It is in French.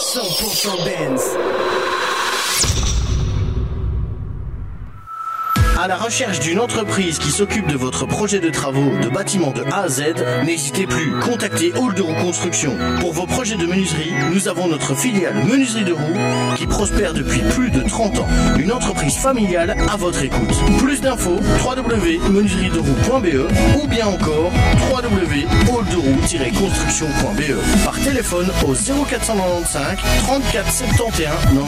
100% Benz. À la recherche d'une entreprise qui s'occupe de votre projet de travaux de bâtiment de A à Z, n'hésitez plus, contactez Hall de Roue Construction. Pour vos projets de menuiserie, nous avons notre filiale Menuiserie de Roue qui prospère depuis plus de 30 ans. Une entreprise familiale à votre écoute. Plus d'infos, www.menuiseriederoue.be ou bien encore www.hallderoue-construction.be. Par téléphone au 0495 34 71 91.